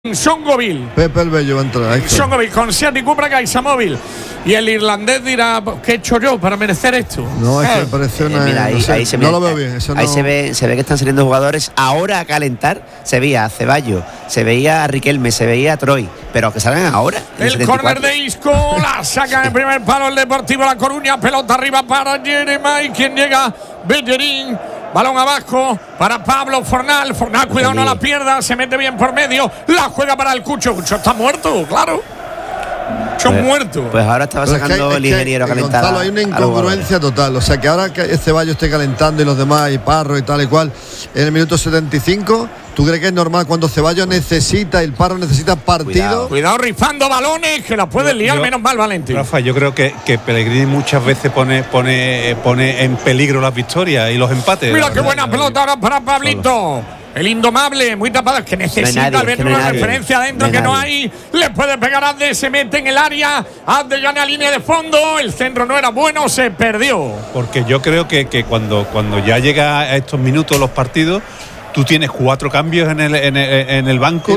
Songoville. Pepe el Bello va a entrar. Songoville con Seat Cupra Caixa-Móvil. Y el irlandés dirá, ¿qué he hecho yo para merecer esto? No, es que parece una... Mira, ahí, no sé, ahí se no ve, lo veo bien. Eso ahí no... se ve que están saliendo jugadores ahora a calentar. Se veía a Ceballos, se veía a Riquelme, se veía a Troy, pero que salgan ahora. El córner de Isco, la saca en el primer palo el Deportivo La Coruña, pelota arriba para Jeremai, quien llega, Bellerín. Balón abajo para Pablo Fornal. Fornal, cuidado, no la pierda. Se mete bien por medio. La juega para el Cucho. Cucho está muerto, claro. Cucho muerto. Pues ahora estaba sacando el ingeniero a calentar. Gonzalo, hay una incongruencia total. O sea, que ahora que Ceballos esté calentando y los demás, y Parro y tal y cual, en el minuto 75, ¿tú crees que es normal cuando Ceballos necesita, el Parro necesita partido? Cuidado rifando balones, que la puede liar, menos mal Valentín. Rafa, yo creo que Pellegrini muchas veces pone en peligro las victorias y los empates. Mira qué buena pelota ahora para Pablito. El indomable, muy tapado, es que necesita ver una referencia adentro que no hay. Le puede pegar a Abde, se mete en el área. Abde gana línea de fondo. El centro no era bueno, se perdió. Porque yo creo que cuando ya llega a estos minutos los partidos, tú tienes 4 cambios en el banco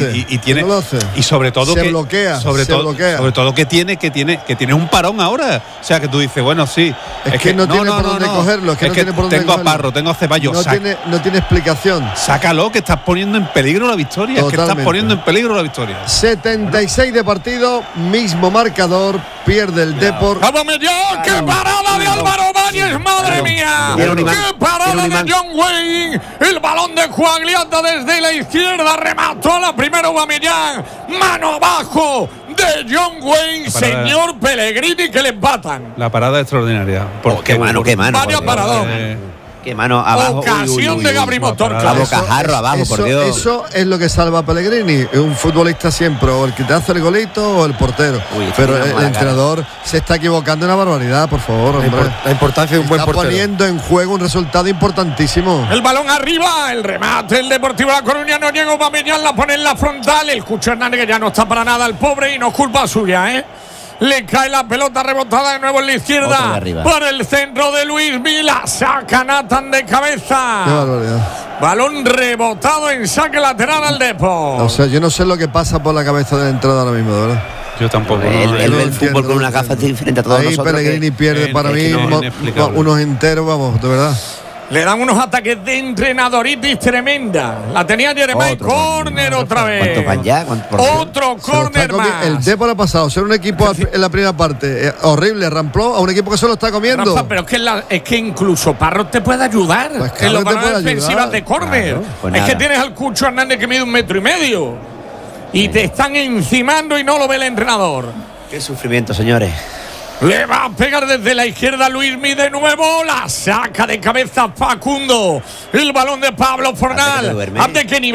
y sobre todo se que bloquea, sobre todo que tienes un parón ahora. O sea, que tú dices, bueno, sí, es que no tiene por dónde cogerlo, es que no tiene por dónde tengo a Parro, tengo a Ceballos. No tiene explicación. Sácalo, que estás poniendo en peligro la victoria. Totalmente. Que estás poniendo en peligro la victoria. 76 de partido, mismo marcador, pierde el Depor. ¡Vamos, Millón! ¡Qué parada de Álvaro Báñez! ¡Madre mía! ¡Qué parada de John Wayne! El balón de Juagliata desde la izquierda, remató la primera Aubameyang, mano abajo de John Wayne, señor Pellegrini, que le empatan. La parada extraordinaria. Qué mano. Vaya paradón. Qué mano abajo. Ocasión de Gabri Motor. A bocajarro abajo, por Dios. Eso es lo que salva a Pellegrini. Un futbolista siempre, o el que te hace el golito o el portero. Pero el entrenador se está equivocando una barbaridad, por favor, hombre. La importancia de un buen portero. Está poniendo en juego un resultado importantísimo. El balón arriba, el remate, el Deportivo La Coruña, no llega Aubameyang, la pone en la frontal. El Cucho Hernández, que ya no está para nada el pobre y no es culpa suya, Le cae la pelota rebotada de nuevo en la izquierda. Por el centro de Luis Mila. Saca Nathan de cabeza. Qué barbaridad. Balón rebotado en saque lateral al Depor. O sea, yo no sé lo que pasa por la cabeza de la entrada ahora mismo, ¿verdad? Yo tampoco. Él ve el fútbol con una gafa diferente a todos nosotros. Ahí Pellegrini pierde para mí unos enteros, vamos, de verdad. Le dan unos ataques de entrenadoritis tremenda. La tenía Jeremai. Córner otra vez. ¿Cuántos van ya? Otro córner más. El Depor ha pasado ser un equipo en la primera parte horrible, rampló, a un equipo que solo está comiendo. Rafa, pero es que incluso Parro te puede ayudar. Pues claro, en los balones defensivas ayudar. de córner. Claro, pues es nada. que tienes al Cucho Hernández que mide 1,5 metros. Y te están encimando y no lo ve el entrenador. Qué sufrimiento, señores. Le va a pegar desde la izquierda Luismi de nuevo. La saca de cabeza Facundo. El balón de Pablo Fornal. Abde que ni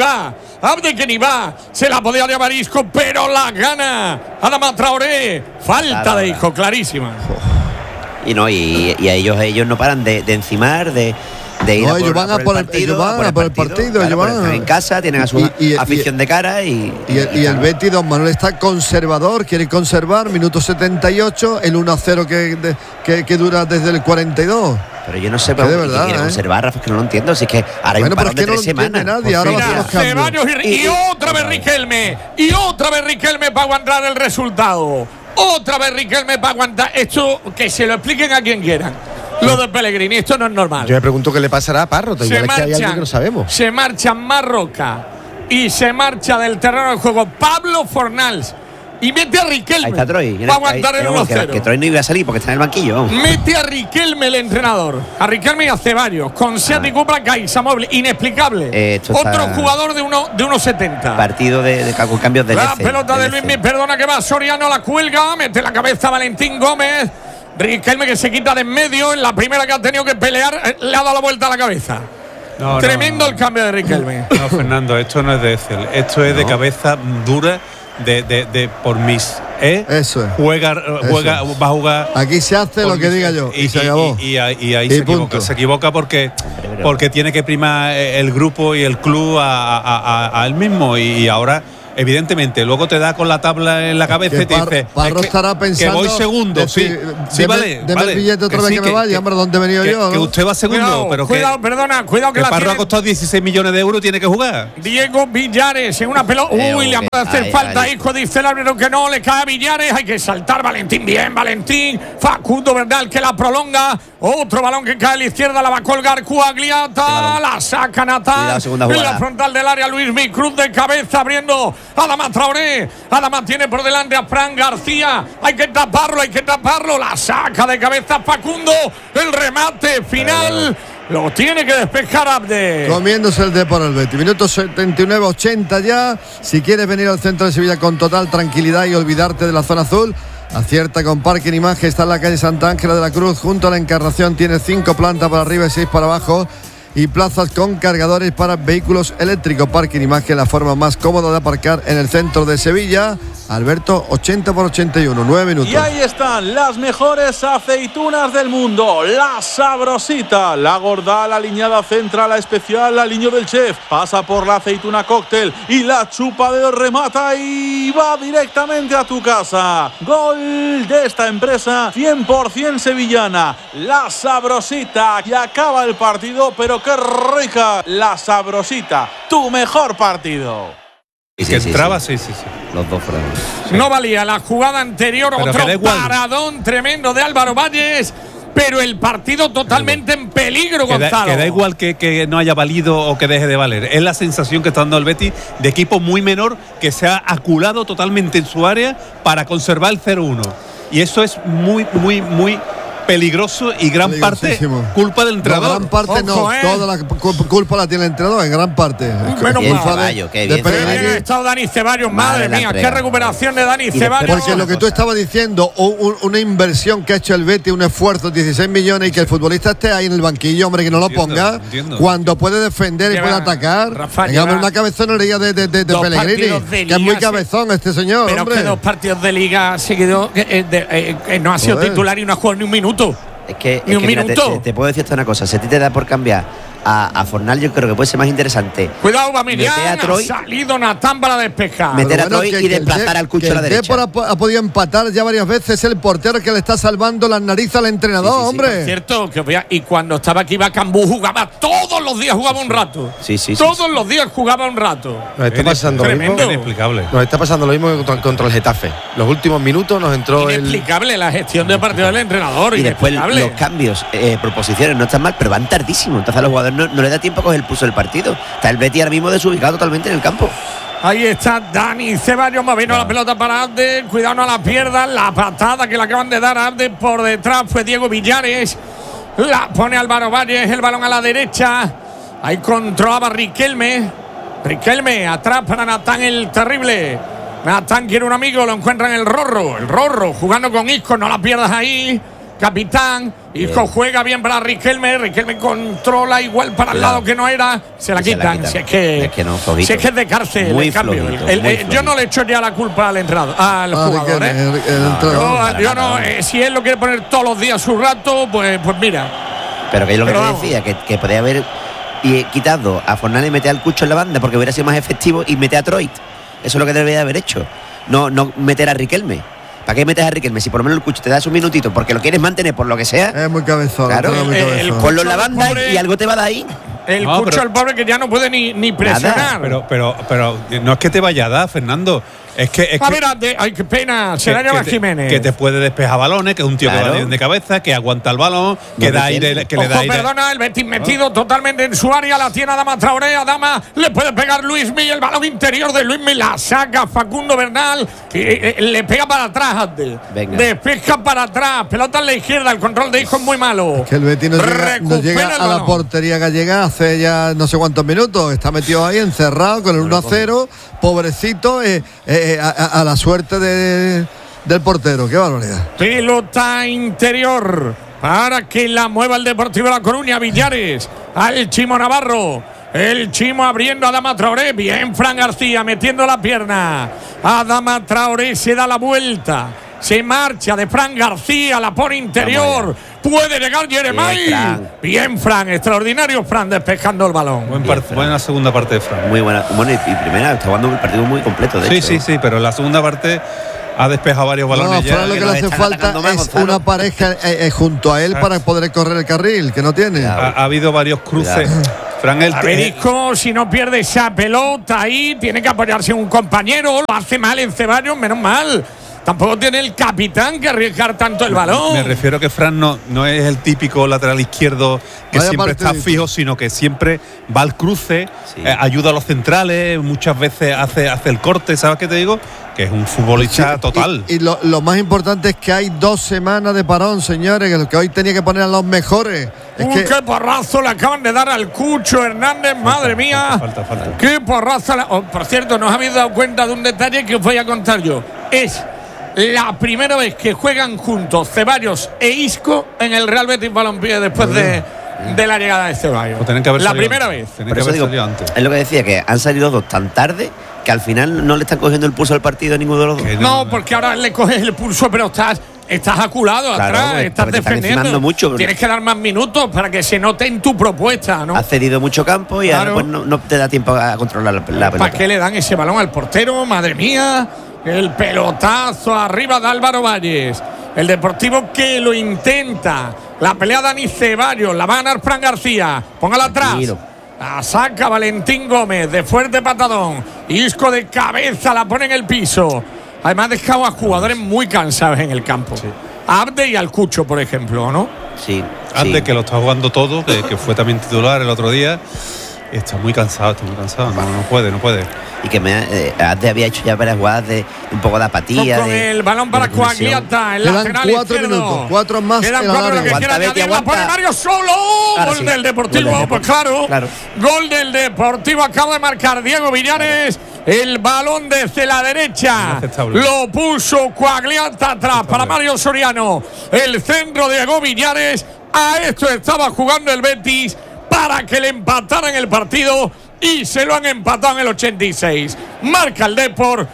va. Se la podía llevar Isco, pero la gana Adama Traoré. Falta de Isco, clarísima. Y a ellos no paran de encimar, de ir ellos van a por el partido. Ellos van están en casa, tienen a su afición de cara y el Betis, don Manuel, está conservador, quiere conservar, minuto 78, el 1-0 que dura desde el 42. Pero yo no sé de verdad, quiere conservar, Rafa, que no lo entiendo. Si es que ahora hay un parón de 3 semanas. Nadie. Ahora va a los Ceballos y otra vez Riquelme. Y otra vez Riquelme para aguantar el resultado. Otra vez Riquelme para aguantar. Esto que se lo expliquen a quien quieran. Lo de Pellegrini, esto no es normal. Yo me pregunto qué le pasará a Parro. Igual es que hay algo que no sabemos. Se marcha Marroca y se marcha del terreno de juego Pablo Fornals y mete a Riquelme. Ahí está Troy. Va a aguantar el 1-0. Que Troy no iba a salir porque está en el banquillo. Mete a Riquelme el entrenador. A Riquelme y a Ceballos. Con Seat y Cupra Caixa-Móvil. Inexplicable. Otro jugador de 1,70. Partido con cambios de la pelota de Luismi, perdona que va Soriano, la cuelga. Mete la cabeza Valentín Gómez. Riquelme que se quita de en medio. En la primera que ha tenido que pelear, le ha dado la vuelta a la cabeza. Tremendo el cambio de Riquelme. No, Fernando, esto no es de Excel. Esto es de cabeza dura. De por mis eso es. Va a jugar. Aquí se hace lo que diga yo y se acabó. Y ahí se equivoca porque tiene que primar el grupo y el club a él mismo y ahora evidentemente luego te da con la tabla en la cabeza y te dice Parro estará pensando que voy segundo, sí, vale. Deme el billete otra vez que me vaya, hombre, ¿dónde he venido yo? Que usted va segundo, pero cuidado que la Parro ha costado 16 millones de euros, tiene que jugar. Diego Villares en una pelota. Uy, le puede hacer falta, hijo, dice el árbitro que no, le cae a Villares, hay que saltar Valentín, bien Valentín, Facundo Bernal que la prolonga, otro balón que cae a la izquierda, la va a colgar Cuagliata, la saca Natán, en la frontal del área Luismi, cruz de cabeza abriendo Adama Traoré, Adama tiene por delante a Fran García, hay que taparlo, la saca de cabeza Facundo, el remate final. Lo tiene que despejar Abde. Comiéndose el Depor el Betis. Minuto 79-80 ya. Si quieres venir al centro de Sevilla con total tranquilidad y olvidarte de la zona azul, acierta con Parking Imagen. Está en la calle Santa Ángela de la Cruz, junto a la Encarnación. Tiene 5 plantas para arriba y 6 para abajo. Y plazas con cargadores para vehículos eléctricos. Parking Imagen, la forma más cómoda de aparcar en el centro de Sevilla. Alberto, 80/81, 9 minutos. Y ahí están las mejores aceitunas del mundo. La Sabrosita, la gorda, la aliñada central, la especial, la aliño del chef. Pasa por la aceituna cóctel y la chupa de remata y va directamente a tu casa. Gol de esta empresa 100% sevillana. La Sabrosita. Y acaba el partido, pero qué rica. La Sabrosita, tu mejor partido. Que entraba, sí. Los dos fueron. Sí. No valía la jugada anterior, pero otro paradón tremendo de Álvaro Valles, pero el partido totalmente en peligro, Gonzalo. Que da igual que no haya valido o que deje de valer. Es la sensación que está dando el Betis de equipo muy menor que se ha aculado totalmente en su área para conservar el 0-1. Y eso es muy peligroso y gran parte culpa del entrenador. No, gran parte no, toda la culpa la tiene el entrenador, en gran parte. Qué bien estado Dani Ceballos, madre mía, qué recuperación de Dani Ceballos. Porque lo que tú estabas diciendo, una inversión que ha hecho el Betis, un esfuerzo, 16 millones, y que el futbolista esté ahí en el banquillo, hombre, que no lo ponga, cuando puede defender y puede atacar. Venga, una cabezonería de Pellegrini, que es muy cabezón este señor, pero hombre. Que 2 partidos de liga seguidos no ha sido titular y no ha jugado ni un minuto. Es que mira, te puedo decir una cosa. Si a ti te da por cambiar a Fornal, yo creo que puede ser más interesante. Cuidado, Bamilián, ha salido Natán para despejar. Meter a Troy y desplazar al Cucho a la derecha. El Depor ha podido empatar ya varias veces. El portero que le está salvando las narices al entrenador, hombre. Es cierto, y cuando estaba aquí Bacambú jugaba todos los días, jugaba un rato. Todos los días jugaba un rato. Nos está pasando lo mismo. Inexplicable. Nos está pasando lo mismo que contra el Getafe. Los últimos minutos nos entró inexplicable la gestión de partido del entrenador. Y después los cambios, proposiciones no están mal, pero van tardísimo. Entonces a los jugadores no le da tiempo a coger el pulso del partido. Está el Betis ahora mismo desubicado totalmente en el campo. Ahí está Dani Ceballos, moviendo la pelota para Abde. Cuidado, no la pierdan. La patada que le acaban de dar a Abde por detrás fue Diego Villares. La pone Álvaro Valles, el balón a la derecha. Ahí controlaba Riquelme. Riquelme, atrás para Natán el terrible. Natán quiere un amigo, lo encuentra en el Rorro, jugando con Isco, no la pierdas ahí. Capitán, Isco juega bien para Riquelme controla igual para el lado que no era, se la quitan. Si es que es de cárcel, muy el cambio. Yo no le echo ya la culpa al entrenador, al jugador. Yo no, si él lo quiere poner todos los días su rato, pues mira. Pero que es lo que te decía, que podía haber quitado a Fornal y meter al Cucho en la banda porque hubiera sido más efectivo y meter a Troy. Eso es lo que debería haber hecho. No meter a Riquelme. ¿Para qué metes a Riquelme? Si por lo menos el Cucho te das un minutito porque lo quieres mantener por lo que sea. Es muy cabezón. Claro, ponlo en la banda y algo te va a dar ahí. El Cucho, el pobre, que ya no puede ni presionar. Pero no es que te vaya a dar, Fernando. Es que a ver, ay, qué pena. Se la lleva Jiménez. Que te puede despejar balones, que es un tío que va de cabeza, que aguanta el balón, que da aire, que le da aire. Perdona, el Betis metido totalmente en su área. La tiene Adama Traoré. Adama le puede pegar Luismi. El balón interior de Luismi la saca Facundo Bernal. Le pega para atrás antes. Despeja para atrás. Pelota en la izquierda. El control de Isco es muy malo. Es que el Betis no llega a la portería gallega hace ya no sé cuántos minutos. Está metido ahí encerrado con el 1-0. Pobrecito. A la suerte del portero. Qué barbaridad. Pelota interior para que la mueva el Deportivo de La Coruña. Villares al Chimo Navarro. El Chimo abriendo a Adama Traoré. Bien, Fran García metiendo la pierna. Adama Traoré se da la vuelta. Se marcha de Fran García, la pone interior. Puede llegar Jeremai. Bien, Fran. Extraordinario, Fran, despejando el balón. Buena segunda parte de Fran. Muy buena. Bueno, y primera, está jugando un partido muy completo, de hecho. Sí, pero en la segunda parte ha despejado varios balones. Fran lo que le hace falta es una pareja junto a él para poder correr el carril, que no tiene. Ha habido varios cruces. Fran, Isco, si no pierde esa pelota ahí, tiene que apoyarse en un compañero. Lo hace mal en Ceballos, menos mal. Tampoco tiene el capitán que arriesgar tanto el balón. Me refiero que Fran no es el típico lateral izquierdo que siempre está fijo, sino que siempre va al cruce, ayuda a los centrales, muchas veces hace el corte, ¿sabes qué te digo? Que es un futbolista total. Y lo más importante es que hay 2 semanas de parón, señores, que hoy tenía que poner a los mejores. ¡Qué porrazo le acaban de dar al Cucho Hernández! ¡Madre mía! Falta. ¡Qué porrazo! Por cierto, ¿no os habéis dado cuenta de un detalle que os voy a contar yo? Es la primera vez que juegan juntos Ceballos e Isco en el Real Betis Balompié después de la llegada de Ceballos. La primera vez. Por eso digo, es lo que decía, que han salido 2 tan tarde que al final no le están cogiendo el pulso al partido a ninguno de los dos. No, porque ahora le coges el pulso, pero estás aculado atrás, estás defendiendo. Mucho, tienes que dar más minutos para que se note en tu propuesta, ¿no? Ha cedido mucho campo y ahora pues no te da tiempo a controlar la pelota. ¿Para qué le dan ese balón al portero? Madre mía. El pelotazo arriba de Álvaro Valles. El Deportivo que lo intenta. La pelea Dani Ceballos. La va a ganar Fran García. Póngala atrás. La saca Valentín Gómez de fuerte patadón. Isco de cabeza la pone en el piso. Además ha dejado a jugadores muy cansados en el campo. A Abde y al Cucho, por ejemplo, ¿no? Sí. Abde, que lo está jugando todo, que fue también titular el otro día. Está muy cansado. No puede. Y que Abde había hecho ya varias jugadas de un poco de apatía. Con el balón para Coagliata, el lateral izquierdo. 4 minutos, 4 más. Quedan 4 que quiere añadir. La pone Mario solo. Gol del Deportivo. Pues claro. Gol del Deportivo. Acaba de marcar Diego Villares. El balón desde la derecha lo puso Coagliata atrás para Mario Soriano. El centro de Diego Villares. A esto estaba jugando el Betis para que le empataran el partido y se lo han empatado en el 86. Marca el Depor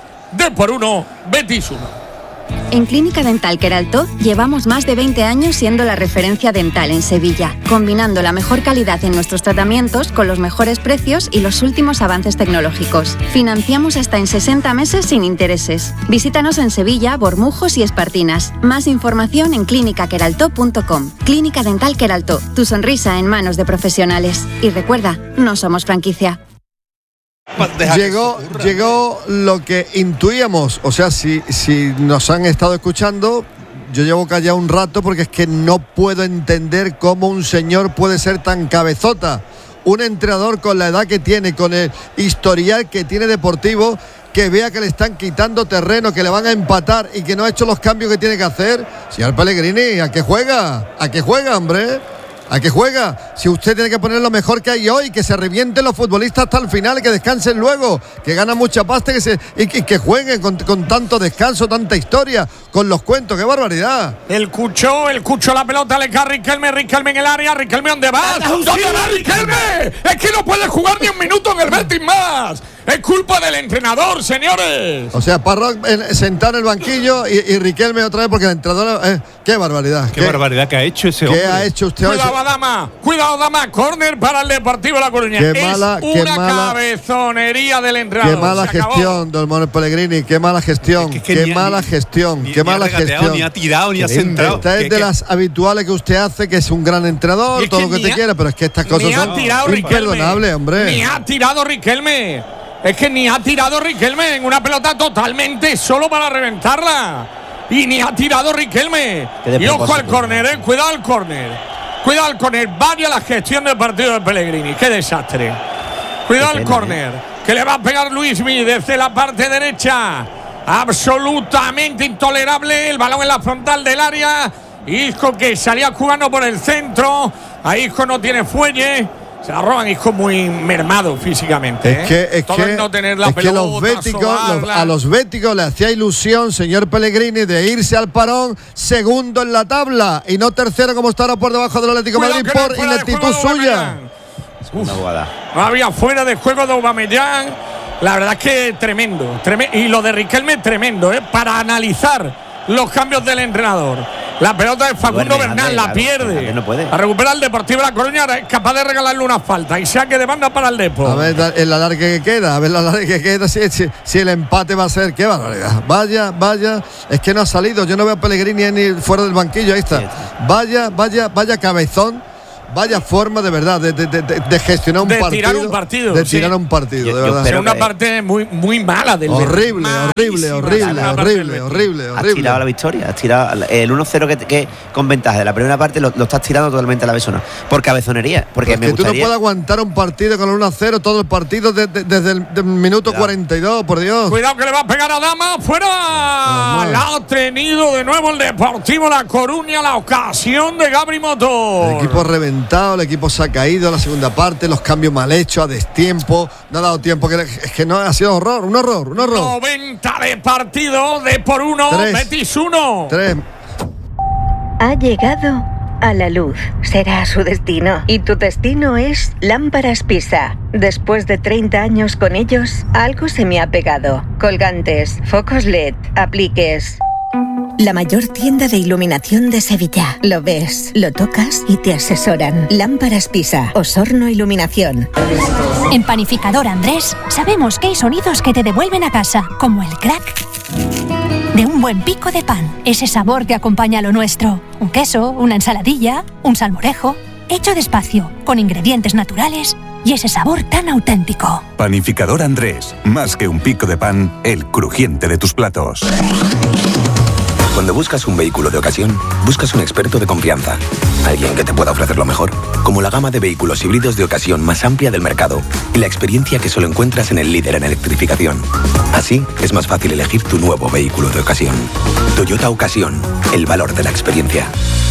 1, Betis 1. En Clínica Dental Queraltó llevamos más de 20 años siendo la referencia dental en Sevilla, combinando la mejor calidad en nuestros tratamientos con los mejores precios y los últimos avances tecnológicos. Financiamos hasta en 60 meses sin intereses. Visítanos en Sevilla, Bormujos y Espartinas. Más información en clinicaqueraltó.com. Clínica Dental Queraltó, tu sonrisa en manos de profesionales. Y recuerda, no somos franquicia. Llegó lo que intuíamos. O sea, si nos han estado escuchando, yo llevo callado un rato porque es que no puedo entender cómo un señor puede ser tan cabezota. Un entrenador con la edad que tiene, con el historial que tiene deportivo, que vea que le están quitando terreno, que le van a empatar y que no ha hecho los cambios que tiene que hacer. Señor Pellegrini, ¿a qué juega? ¿A qué juega, hombre? ¿A qué juega? Si usted tiene que poner lo mejor que hay hoy, que se revienten los futbolistas hasta el final, que descansen luego, que ganan mucha pasta y que jueguen con tanto descanso, tanta historia, con los cuentos. ¡Qué barbaridad! El Cucho, la pelota le cae a Riquelme en el área. Riquelme, ¿dónde vas? ¿Dónde va Riquelme? Es que no puede jugar ni un minuto en el Betis más. Es culpa del entrenador, señores. O sea, Parrock sentado en el banquillo y Riquelme otra vez porque el entrenador... ¡Qué barbaridad! ¡Qué barbaridad que ha hecho ese hombre! ¿Qué ha hecho usted hoy? Cuidado, dama. Córner para el Deportivo La Coruña. Una cabezonería del entrenador. Qué mala gestión, don Manuel Pellegrini. Qué mala gestión. Qué mala gestión. Ni ha tirado, ni ha centrado. Esta es de las habituales que usted hace, que es un gran entrenador, todo lo que te quiera, pero es que estas cosas son imperdonables, hombre. Ni ha tirado Riquelme. Es que ni ha tirado Riquelme en una pelota totalmente solo para reventarla. Y ni ha tirado Riquelme. Y ojo al córner, cuidado al córner. Vaya la gestión del partido de Pellegrini. Qué desastre. Cuidado al córner, que le va a pegar Luismi desde la parte derecha. Absolutamente intolerable. El balón en la frontal del área. Isco, que salía jugando por el centro. A Isco no tiene fuelle. Se la roban. Isco muy mermado físicamente. Es que no tener la pelota, a los béticos le hacía ilusión, señor Pellegrini, de irse al parón segundo en la tabla y no tercero como está ahora por debajo del Atlético de Madrid por ineptitud suya. No había fuera de juego de Aubameyang. La verdad es que tremendo. Y lo de Riquelme tremendo, para analizar los cambios del entrenador. La pelota de Facundo Duerme, Bernal, Andrés, la claro, pierde. Andrés no puede. La recupera el Deportivo La Coruña, ahora es capaz de regalarle una falta. Y saque de banda para el Depor. A ver el alargue que queda, si el empate va a ser. ¡Qué barbaridad! Vaya, es que no ha salido. Yo no veo a Pellegrini ni fuera del banquillo. Ahí está. Vaya cabezón. Vaya forma de verdad de gestionar un partido. Tirar un partido. De tirar un partido, de verdad. Es una parte muy mala del horrible. Has tirado la victoria, has tirado el 1-0 que con ventaja de la primera parte lo estás tirando totalmente a la besona. Por cabezonería. Porque me gustaría. Tú no puedes aguantar un partido con el 1-0 todo el partido desde el minuto 42, por Dios. Cuidado que le va a pegar a Dama, fuera. La ha tenido de nuevo el Deportivo La Coruña, la ocasión de Gabri Motor. El equipo reventado, el equipo se ha caído en la segunda parte, los cambios mal hechos, a destiempo, no ha dado tiempo, es que no ha sido un horror. 90 de partido, de por 1, Betis 1. 3. Ha llegado a la luz, será su destino. Y tu destino es Lámparas Pisa. Después de 30 años con ellos, algo se me ha pegado. Colgantes, focos LED, apliques. La mayor tienda de iluminación de Sevilla. Lo ves, lo tocas y te asesoran. Lámparas Pisa, Osorno Iluminación. En Panificador Andrés sabemos que hay sonidos que te devuelven a casa, como el crack de un buen pico de pan. Ese sabor que acompaña a lo nuestro. Un queso, una ensaladilla, un salmorejo. Hecho despacio, con ingredientes naturales y ese sabor tan auténtico. Panificador Andrés. Más que un pico de pan, el crujiente de tus platos. Cuando buscas un vehículo de ocasión, buscas un experto de confianza. Alguien que te pueda ofrecer lo mejor, como la gama de vehículos híbridos de ocasión más amplia del mercado y la experiencia que solo encuentras en el líder en electrificación. Así, es más fácil elegir tu nuevo vehículo de ocasión. Toyota Ocasión, el valor de la experiencia.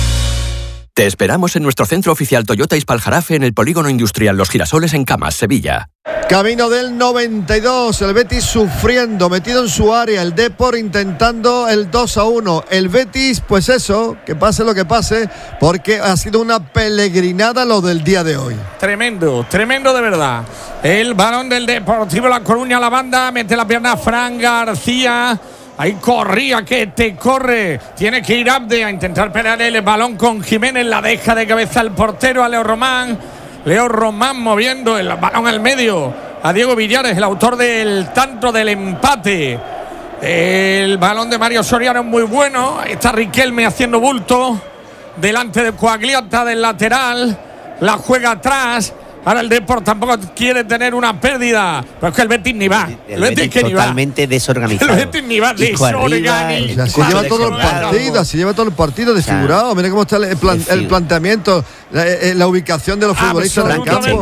Te esperamos en nuestro centro oficial Toyota Ispaljarafe en el Polígono Industrial Los Girasoles en Camas, Sevilla. Camino del 92, el Betis sufriendo, metido en su área, el Depor intentando el 2-1. El Betis, pues eso, que pase lo que pase, porque ha sido una peregrinada lo del día de hoy. Tremendo de verdad. El balón del Deportivo La Coruña, la banda, mete la pierna Fran García. Ahí corría, que te corre. Tiene que ir Abde a intentar pelear el balón con Jiménez. La deja de cabeza el portero a Leo Román. Leo Román moviendo el balón al medio a Diego Villares, el autor del tanto del empate. El balón de Mario Soriano es muy bueno. Ahí está Riquelme haciendo bulto delante de Coagliata del lateral. La juega atrás. Ahora el Depor tampoco quiere tener una pérdida. Pero es que el Betis ni va. El Betis totalmente desorganizado. El Betis ni va, desorganizado. Así lleva todo el partido, desfigurado. Mira cómo está el planteamiento, la ubicación de los futbolistas en el campo.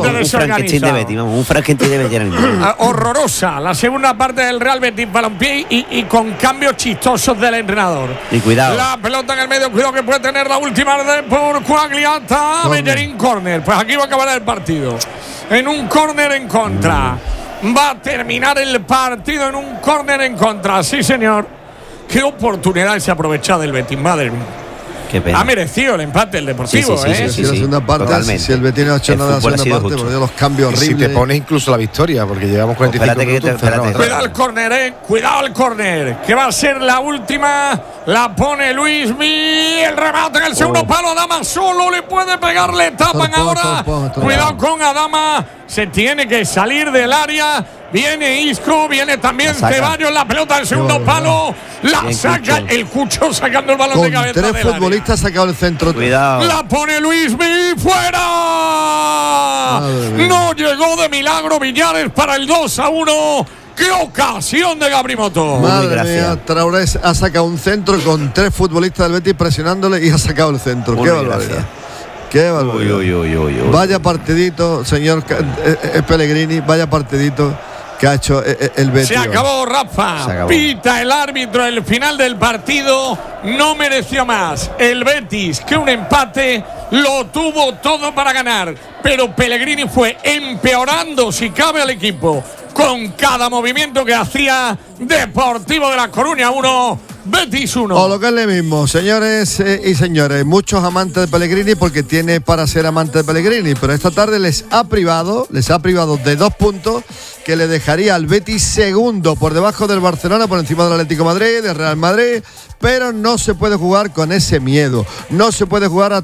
Un Frankenstein de Betis. Horrorosa. La segunda parte del Real Betis Balompié y con cambios chistosos del entrenador. Y cuidado. La pelota en el medio, cuidado que puede tener la última de por Coagliata. Bellerín córner. Pues aquí va a acabar el partido. En un córner en contra. Va a terminar el partido en un córner en contra. Sí, señor. Qué oportunidad se ha aprovechado el Betis, madre mía. Qué pena. Ha merecido el empate el Deportivo. Sí, la segunda parte, si el Betis no ha hecho nada en la segunda parte, por Dios, los cambios horribles. Si te pones incluso la victoria, porque llevamos 45 minutos. Cuidado el córner, cuidado el córner, que va a ser la última. La pone Luismi. El remate en el segundo palo. Adama solo le puede pegar, le tapan ahora. Cuidado con Adama. Se tiene que salir del área. Viene Isco, viene también Ceballos, la pelota del segundo palo. La saca el Cucho sacando el balón de cabeza. Tres futbolistas sacado el centro. Cuidado. La pone Luismi, fuera. No llegó de milagro Villares para el 2-1. ¡Qué ocasión de Gabri Motor! Madre mía, Traoré ha sacado un centro con tres futbolistas del Betis presionándole y ha sacado el centro. ¡Qué barbaridad! ¡Qué barbaridad! Vaya partidito, señor Pellegrini, vaya partidito que ha hecho el Betis. Se acabó, Rafa. Pita el árbitro el final del partido. No mereció más el Betis que un empate. Lo tuvo todo para ganar, pero Pellegrini fue empeorando, si cabe, al equipo con cada movimiento que hacía. Deportivo de La Coruña 1, Betis 1. O lo que es lo mismo, señores y señores, muchos amantes de Pellegrini porque tiene para ser amante de Pellegrini, pero esta tarde les ha privado de 2 puntos que le dejaría al Betis segundo por debajo del Barcelona, por encima del Atlético de Madrid, del Real Madrid, pero no se puede jugar con ese miedo, no se puede jugar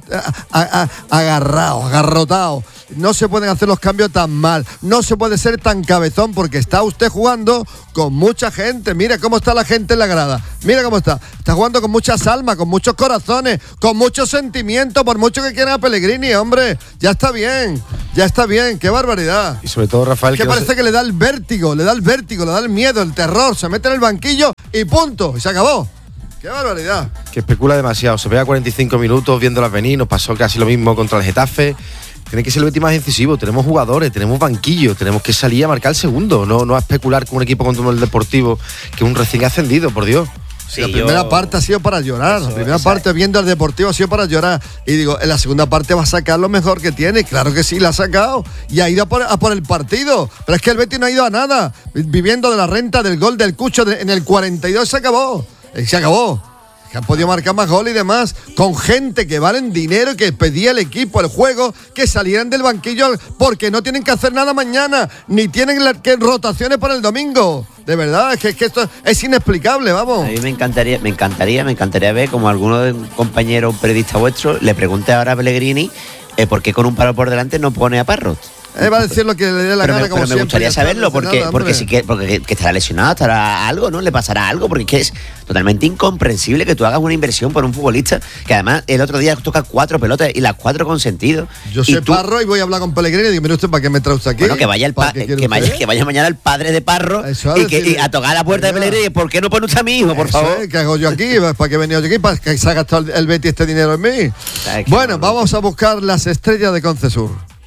agarrotado. No se pueden hacer los cambios tan mal, no se puede ser tan cabezón porque está usted jugando con mucha gente. Mira cómo está la gente en la grada, mira cómo está jugando con muchas almas, con muchos corazones, con muchos sentimientos, por mucho que quieran a Pellegrini, hombre, ya está bien, qué barbaridad. Y sobre todo, Rafael, que parece que le da el vértigo, le da el miedo, el terror, se mete en el banquillo y punto, y se acabó. ¡Qué barbaridad! Que especula demasiado, se pega 45 minutos viéndolas venir, nos pasó casi lo mismo contra el Getafe. Tiene que ser el Betis más incisivo, tenemos jugadores, tenemos banquillo, tenemos que salir a marcar el segundo, no a especular con un equipo como el Deportivo, que es un recién ascendido, por Dios. Sí, la primera parte ha sido para llorar, la primera parte viendo al Deportivo ha sido para llorar. Y digo, en la segunda parte va a sacar lo mejor que tiene, claro que sí, la ha sacado. Y ha ido a por el partido, pero es que el Betis no ha ido a nada, viviendo de la renta del gol del Cucho en el 42 se acabó. Que han podido marcar más goles y demás, con gente que valen dinero, que pedía el equipo, el juego, que salieran del banquillo porque no tienen que hacer nada mañana, ni tienen rotaciones para el domingo. De verdad, es que esto es inexplicable, vamos. A mí me encantaría ver como alguno de un compañero, un periodista vuestro, le pregunte ahora a Pellegrini por qué con un paro por delante no pone a Parrot. Va a decir lo que le dé la gana, como siempre. Me gustaría saberlo, porque estará lesionado, estará algo, ¿no? Le pasará algo, porque es que es totalmente incomprensible que tú hagas una inversión por un futbolista que además el otro día toca 4 pelotas y las 4 con sentido. Yo soy Parro y voy a hablar con Pellegrini y digo, mire usted, ¿para qué me trae usted aquí? Bueno, que vaya mañana el padre de Parro y a tocar la puerta de Pellegrini. ¿Por qué no pone usted a mi hijo, por favor? ¿Qué hago yo aquí? ¿Para qué he venido yo aquí? ¿Para que se ha gastado el Betis este dinero en mí? Bueno, vamos a buscar las estrellas de Concesur.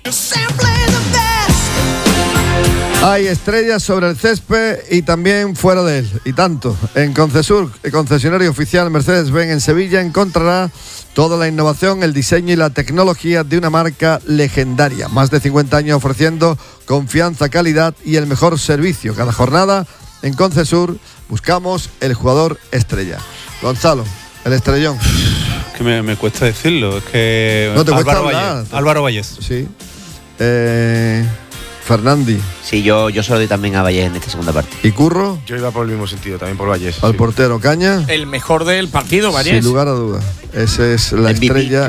Hay estrellas sobre el césped y también fuera de él, y tanto. En Concesur, el concesionario oficial Mercedes-Benz en Sevilla, encontrará toda la innovación, el diseño y la tecnología de una marca legendaria. Más de 50 años ofreciendo confianza, calidad y el mejor servicio. Cada jornada en Concesur buscamos el jugador estrella. Gonzalo, el estrellón. Que me cuesta decirlo, es que... No te cuesta hablar. Álvaro Valles. Sí. Fernandi. Sí, yo se lo doy también a Valles en esta segunda parte. ¿Y Curro? Yo iba por el mismo sentido, también por Valles. Al portero Caña. El mejor del partido, Valles. Sin lugar a duda. Esa es la estrella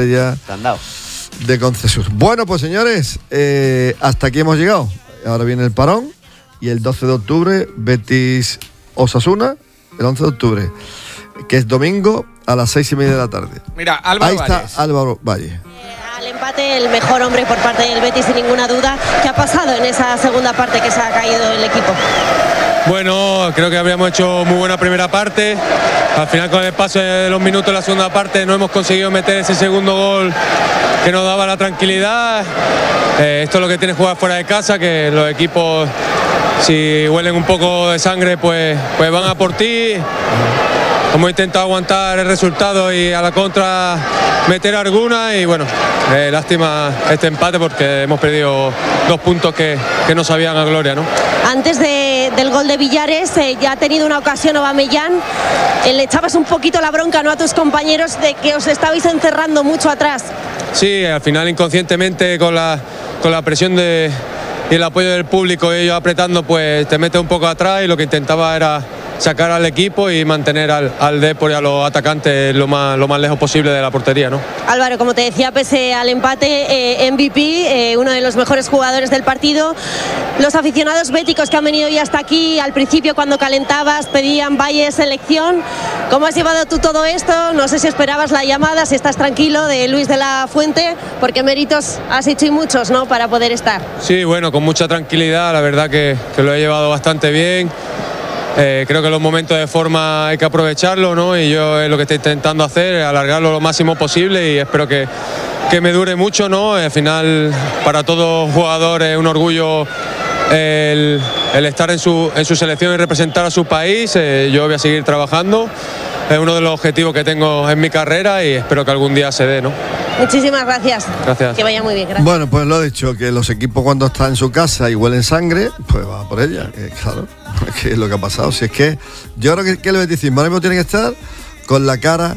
de Concesur. Bueno, pues señores, hasta aquí hemos llegado. Ahora viene el parón y el 12 de octubre, Betis Osasuna, el 11 de octubre, que es domingo a las 6:30 de la tarde. Mira, Álvaro Valles. Ahí está Álvaro Valles. Al empate, el mejor hombre por parte del Betis, sin ninguna duda. ¿Qué ha pasado en esa segunda parte que se ha caído el equipo? Bueno, creo que habríamos hecho muy buena primera parte. Al final, con el paso de los minutos de la segunda parte, no hemos conseguido meter ese segundo gol que nos daba la tranquilidad. Esto es lo que tiene jugar fuera de casa, que los equipos, si huelen un poco de sangre, pues van a por ti. Hemos intentado aguantar el resultado y a la contra meter alguna y bueno, lástima este empate porque hemos perdido 2 puntos que no sabían a gloria, ¿no? Antes del gol de Villares ya ha tenido una ocasión Aubameyang, le echabas un poquito la bronca, ¿no?, a tus compañeros de que os estabais encerrando mucho atrás. Sí, al final inconscientemente con la presión y el apoyo del público, ellos apretando, pues te metes un poco atrás y lo que intentaba era sacar al equipo y mantener al Depor y a los atacantes lo más lejos posible de la portería, ¿no? Álvaro, como te decía, pese al empate, MVP, uno de los mejores jugadores del partido. Los aficionados béticos que han venido ya hasta aquí, al principio cuando calentabas pedían Valle selección. ¿Cómo has llevado tú todo esto? No sé si esperabas la llamada, si estás tranquilo, de Luis de la Fuente, porque méritos has hecho y muchos, ¿no?, para poder estar. Sí, bueno, con mucha tranquilidad, la verdad que lo he llevado bastante bien. Creo que los momentos de forma hay que aprovecharlo, ¿no? Y yo es lo que estoy intentando hacer, alargarlo lo máximo posible y espero que me dure mucho, ¿no? Al final, para todo jugador es un orgullo el estar en su selección y representar a su país. Yo voy a seguir trabajando. Es uno de los objetivos que tengo en mi carrera y espero que algún día se dé, ¿no? Muchísimas gracias. Gracias. Que vaya muy bien, gracias. Bueno, pues lo he dicho, que los equipos cuando están en su casa y huelen sangre, pues va por ella. Claro, que es lo que ha pasado. Si es que yo creo que el beticismo ahora mismo tiene que estar con la cara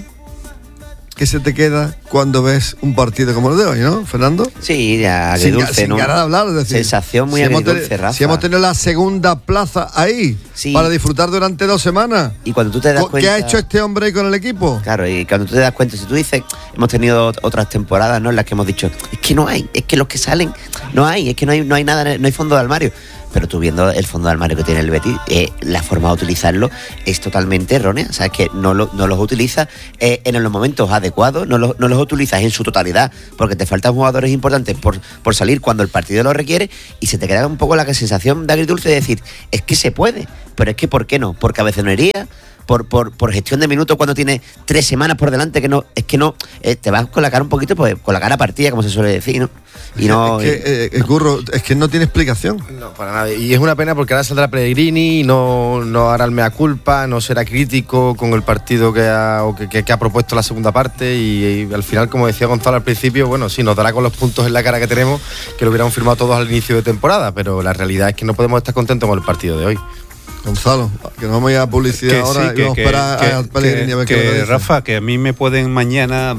que se te queda cuando ves un partido como el de hoy, ¿no, Fernando? Sí, agridulce, sin ganas de hablar, es decir, sensación muy agridulce, Rafa. Si hemos tenido la segunda plaza ahí, para disfrutar durante 2 semanas. Y cuando tú te das cuenta... ¿Qué ha hecho este hombre ahí con el equipo? Claro, y cuando tú te das cuenta, si tú dices, hemos tenido otras temporadas, ¿no?, en las que hemos dicho, es que no hay, es que los que salen, no hay, es que no hay nada, no hay fondo de armario. Pero tú viendo el fondo de armario que tiene el Betis, la forma de utilizarlo es totalmente errónea. O sea, es que no los utiliza en los momentos adecuados, no los utilizas en su totalidad, porque te faltan jugadores importantes por salir cuando el partido lo requiere, y se te queda un poco la sensación de agridulce de decir, es que se puede, pero es que ¿por qué no? Por cabezonería, por gestión de minutos cuando tienes 3 semanas por delante, que no, es que no, te vas con la cara un poquito, pues con la cara partida, como se suele decir, ¿no? Y no, es que, Curro, es que no tiene explicación. No, para nada. Y es una pena porque ahora saldrá Pellegrini, no hará el mea culpa, no será crítico con el partido que ha propuesto la segunda parte, y al final, como decía Gonzalo al principio, bueno, sí, nos dará con los puntos en la cara que tenemos, que lo hubiéramos firmado todos al inicio de temporada, pero la realidad es que no podemos estar contentos con el partido de hoy. Gonzalo, que nos vamos a ir a publicidad ahora y vamos a esperar a Pellegrini a ver qué dice. Rafa, que a mí me pueden mañana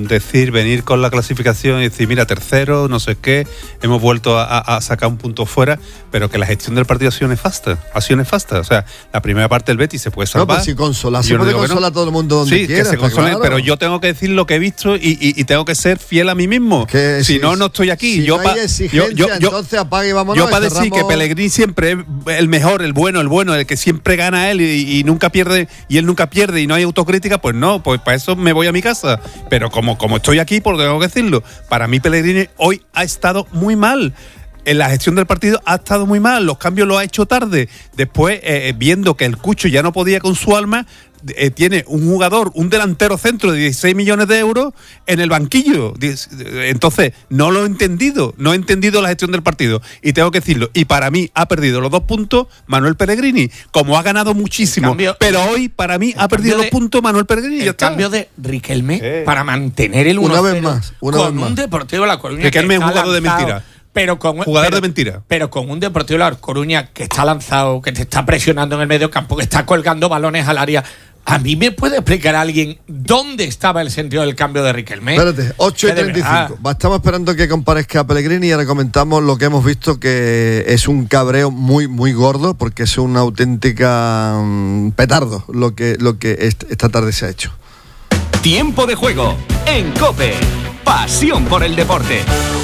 venir con la clasificación y decir, mira, tercero, no sé qué, hemos vuelto a sacar un punto fuera, pero que la gestión del partido ha sido nefasta. O sea, la primera parte del Betis se puede salvar. No, pues si consola, se puede consolar a todo el mundo donde quiera. Sí, que se console, claro. Pero yo tengo que decir lo que he visto y tengo que ser fiel a mí mismo. Que si no estoy aquí. Si no hay exigencia, entonces apague y vámonos. Yo para decir que Pellegrini siempre es el mejor, el bueno, el que siempre gana él y nunca pierde, y él nunca pierde y no hay autocrítica, pues no, pues para eso me voy a mi casa. Pero como estoy aquí, pues tengo que decirlo, para mí Pellegrini hoy ha estado muy mal. En la gestión del partido ha estado muy mal, los cambios los ha hecho tarde. Después, viendo que el Cucho ya no podía con su alma, tiene un delantero centro de 16 millones de euros en el banquillo. Entonces, no he entendido la gestión del partido, y tengo que decirlo. Y para mí ha perdido los 2 puntos Manuel Pellegrini, como ha ganado muchísimo, pero hoy para mí ha perdido los puntos Manuel Pellegrini. El cambio de Riquelme para mantener el 1-0 una vez más, con un Deportivo La Coruña. Riquelme es jugador de mentira. Jugador de mentira. Pero con un Deportivo La Coruña que está lanzado, que te está presionando en el medio campo, que está colgando balones al área. ¿A mí me puede explicar alguien dónde estaba el sentido del cambio de Riquelme? Espérate, 8:35. Estamos esperando que comparezca Pellegrini y ahora comentamos lo que hemos visto, que es un cabreo muy, muy gordo, porque es una auténtica petardo lo que esta tarde se ha hecho. Tiempo de juego en COPE. Pasión por el deporte.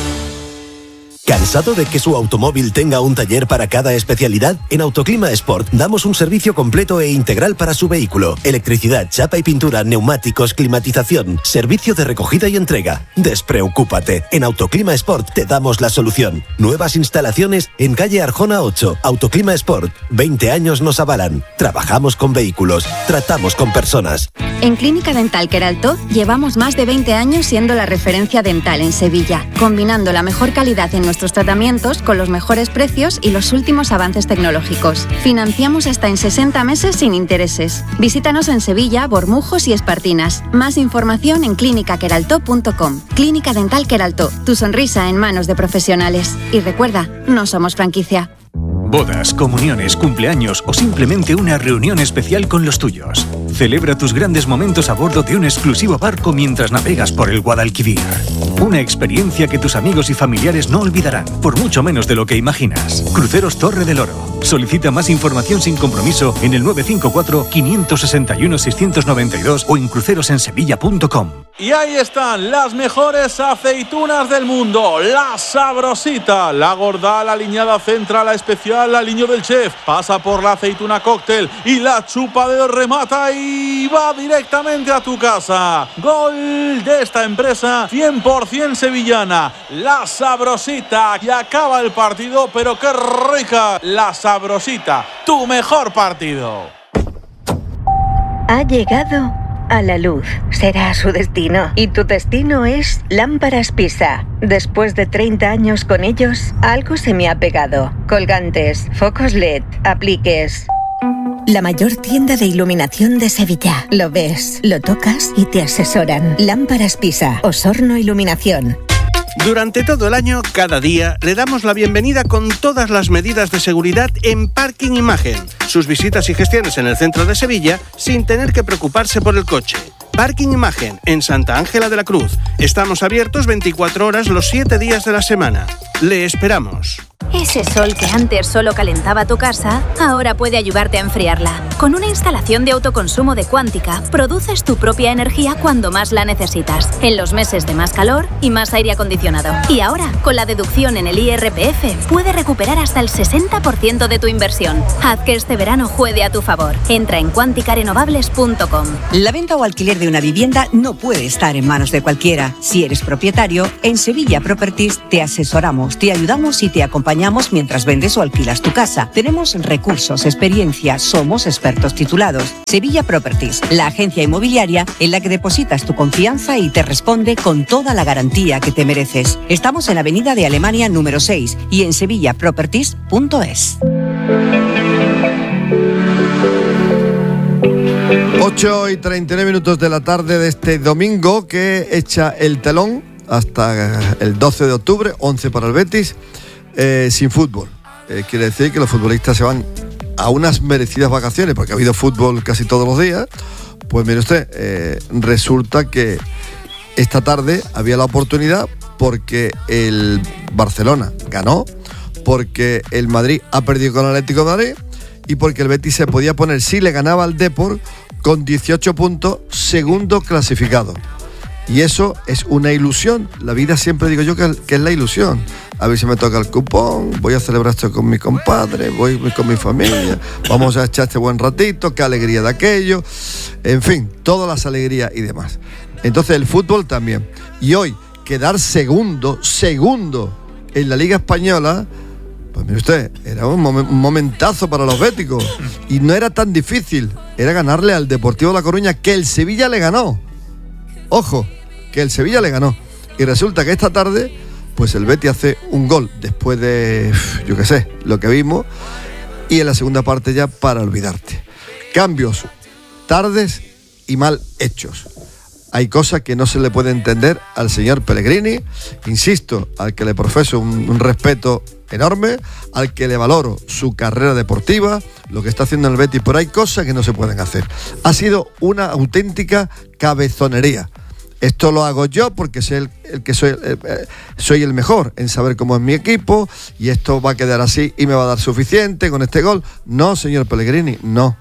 ¿Cansado de que su automóvil tenga un taller para cada especialidad? En Autoclima Sport damos un servicio completo e integral para su vehículo. Electricidad, chapa y pintura, neumáticos, climatización, servicio de recogida y entrega. Despreocúpate, en Autoclima Sport te damos la solución. Nuevas instalaciones en calle Arjona 8. Autoclima Sport, 20 años nos avalan. Trabajamos con vehículos, tratamos con personas. En Clínica Dental Queraltó llevamos más de 20 años siendo la referencia dental en Sevilla, combinando la mejor calidad en nuestros tratamientos con los mejores precios y los últimos avances tecnológicos. Financiamos hasta en 60 meses sin intereses. Visítanos en Sevilla, Bormujos y Espartinas. Más información en clinicaqueraltó.com. Clínica Dental Queraltó, tu sonrisa en manos de profesionales. Y recuerda, no somos franquicia. Bodas, comuniones, cumpleaños o simplemente una reunión especial con los tuyos. Celebra tus grandes momentos a bordo de un exclusivo barco mientras navegas por el Guadalquivir. Una experiencia que tus amigos y familiares no olvidarán, por mucho menos de lo que imaginas. Cruceros Torre del Oro. Solicita más información sin compromiso en el 954-561-692 o en crucerosensevilla.com. Y ahí están las mejores aceitunas del mundo. La Sabrosita, la gorda, la aliñada central, la especial, la aliño del chef. Pasa por la aceituna cóctel y la chupa de remata y va directamente a tu casa. Gol de esta empresa 100% sevillana. La Sabrosita. Y acaba el partido, pero qué rica. La Sabrosita, tu mejor partido. Ha llegado a la luz. Será su destino. Y tu destino es Lámparas Pisa. Después de 30 años con ellos, algo se me ha pegado. Colgantes, focos LED, apliques. la mayor tienda de iluminación de Sevilla. Lo ves, lo tocas y te asesoran. Lámparas Pisa, Osorno Iluminación. Durante todo el año, cada día, le damos la bienvenida con todas las medidas de seguridad en Parking Imagen. Sus visitas y gestiones en el centro de Sevilla sin tener que preocuparse por el coche. Parking Imagen, en Santa Ángela de la Cruz. Estamos abiertos 24 horas los 7 días de la semana. Le esperamos. Ese sol que antes solo calentaba tu casa, ahora puede ayudarte a enfriarla. Con una instalación de autoconsumo de Quántica, produces tu propia energía cuando más la necesitas, en los meses de más calor y más aire acondicionado. Y ahora, con la deducción en el IRPF, puedes recuperar hasta el 60% de tu inversión. Haz que este verano juegue a tu favor. Entra en quanticarenovables.com. La venta o alquiler de una vivienda no puede estar en manos de cualquiera. Si eres propietario, en Sevilla Properties te asesoramos, te ayudamos y te acompañamos mientras vendes o alquilas tu casa. Tenemos recursos, experiencia, somos expertos titulados. Sevilla Properties, la agencia inmobiliaria en la que depositas tu confianza y te responde con toda la garantía que te mereces. Estamos en Avenida de Alemania número 6 y en sevillaproperties.es. 8:39 de la tarde de este domingo que echa el telón hasta el 12 de octubre, 11 para el Betis, sin fútbol. Quiere decir que los futbolistas se van a unas merecidas vacaciones porque ha habido fútbol casi todos los días. Pues mire usted, resulta que esta tarde había la oportunidad porque el Barcelona ganó, porque el Madrid ha perdido con el Atlético de Madrid y porque el Betis se podía poner, si le ganaba al Depor, con 18 puntos, segundo clasificado. Y eso es una ilusión. La vida siempre digo yo que es la ilusión. A ver si me toca el cupón, voy a celebrar esto con mi compadre, voy con mi familia, vamos a echar este buen ratito, qué alegría de aquello. En fin, todas las alegrías y demás. Entonces el fútbol también. Y hoy, quedar segundo en la Liga Española, pues mire usted, era un momentazo para los béticos. Y no era tan difícil, era ganarle al Deportivo La Coruña, que el Sevilla le ganó. Ojo, que el Sevilla le ganó. Y resulta que esta tarde, pues el Betis hace un gol después de, yo qué sé, lo que vimos. Y en la segunda parte ya para olvidarte. Cambios tardes y mal hechos. Hay cosas que no se le puede entender al señor Pellegrini. Insisto, al que le profeso un respeto enorme, al que le valoro su carrera deportiva, lo que está haciendo en el Betis, pero hay cosas que no se pueden hacer. Ha sido una auténtica cabezonería. Esto lo hago yo porque soy el mejor en saber cómo es mi equipo y esto va a quedar así y me va a dar suficiente con este gol. No, señor Pellegrini, no.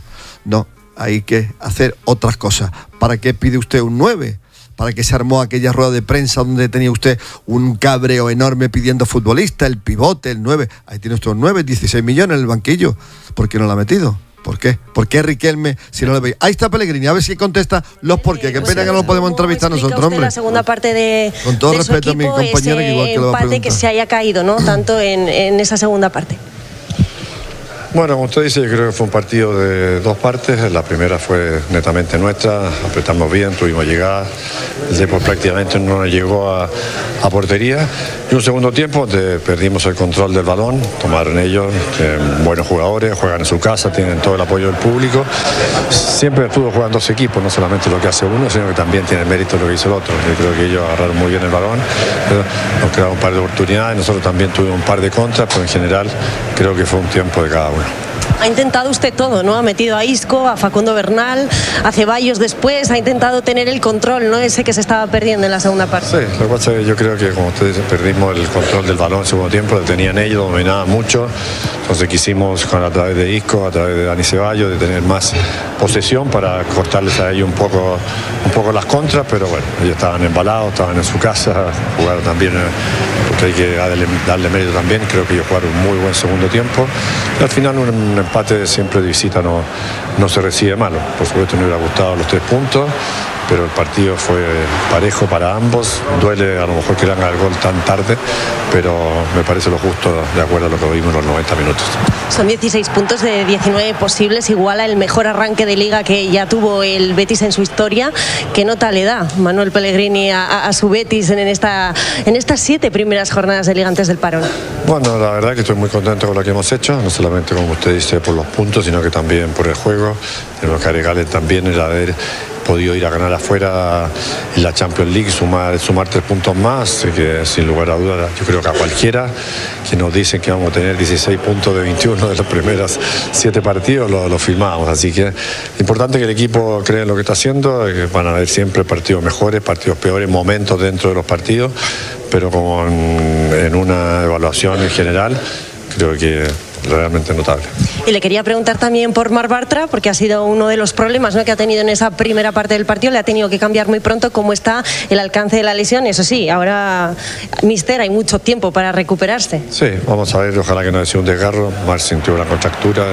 Hay que hacer otras cosas. ¿Para qué pide usted un 9? ¿Para qué se armó aquella rueda de prensa donde tenía usted un cabreo enorme pidiendo futbolista, el pivote, el 9? Ahí tiene usted un 9, 16 millones en el banquillo. ¿Por qué no lo ha metido? ¿Por qué? ¿Por qué Riquelme si no lo veis? Ahí está Pellegrini, a ver si contesta los por qué. Qué pena que no lo podemos entrevistar nosotros, hombre. La segunda parte de con todo respeto a mi compañera, que igual que lo va a preguntar. Que se haya caído, ¿no? Tanto en esa segunda parte. Bueno, como usted dice, yo creo que fue un partido de dos partes. La primera fue netamente nuestra, apretamos bien, tuvimos llegadas. El Depor prácticamente no llegó a portería. Y un segundo tiempo donde perdimos el control del balón, tomaron ellos, buenos jugadores, juegan en su casa, tienen todo el apoyo del público. Siempre estuvo jugando dos equipos, no solamente lo que hace uno, sino que también tiene mérito lo que hizo el otro. Yo creo que ellos agarraron muy bien el balón, nos crearon un par de oportunidades, nosotros también tuvimos un par de contras, pero en general creo que fue un tiempo de cada uno. Ha intentado usted todo, ¿no? Ha metido a Isco, a Facundo Bernal, a Ceballos después, ha intentado tener el control, ¿no? Ese que se estaba perdiendo en la segunda parte. Sí, lo que pasa es que yo creo que, como usted dice, perdimos el control del balón en el segundo tiempo, lo tenían ellos, dominaban mucho, entonces quisimos, a través de Isco, a través de Dani Ceballos, de tener más posesión para cortarles a ellos un poco las contras, pero bueno, ellos estaban embalados, estaban en su casa, jugaron también, porque hay que darle mérito también, creo que ellos jugaron un muy buen segundo tiempo, y al final un empate siempre de visita no se recibe malo. Por supuesto me hubiera gustado los 3 puntos, pero el partido fue parejo para ambos. Duele a lo mejor que le hagan el gol tan tarde, pero me parece lo justo de acuerdo a lo que vimos en los 90 minutos. Son 16 puntos de 19 posibles, igual al mejor arranque de liga que ya tuvo el Betis en su historia. ¿Qué nota le da Manuel Pellegrini a su Betis en estas 7 primeras jornadas de liga antes del parón? Bueno, la verdad que estoy muy contento con lo que hemos hecho, no solamente como usted dice por los puntos, sino que también por el juego. Tenemos que agregarle también el haber podido ir a ganar afuera en la Champions League, sumar 3 puntos más, que sin lugar a dudas yo creo que a cualquiera que nos dicen que vamos a tener 16 puntos de 21 de los primeros 7 partidos lo firmamos, así que importante que el equipo cree en lo que está haciendo, van a haber siempre partidos mejores, partidos peores, momentos dentro de los partidos, pero como en una evaluación en general creo que realmente notable. Y le quería preguntar también por Marc Bartra, porque ha sido uno de los problemas, ¿no?, que ha tenido en esa primera parte del partido. Le ha tenido que cambiar muy pronto. ¿Cómo está el alcance de la lesión? Eso sí, ahora, mister, hay mucho tiempo para recuperarse. Sí, vamos a ver, ojalá que no haya sido un desgarro. Marc sintió una contractura